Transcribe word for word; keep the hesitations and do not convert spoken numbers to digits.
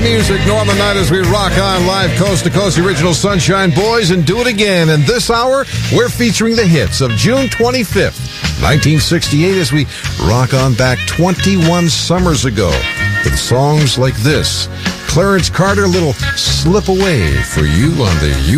music, Northern Night, as we rock on live coast to coast, the original Sunshine Boys, and do it again. And this hour, we're featuring the hits of June twenty-fifth, nineteen sixty-eight, as we rock on back twenty-one summers ago with songs like this. Clarence Carter, little Slip Away for you on the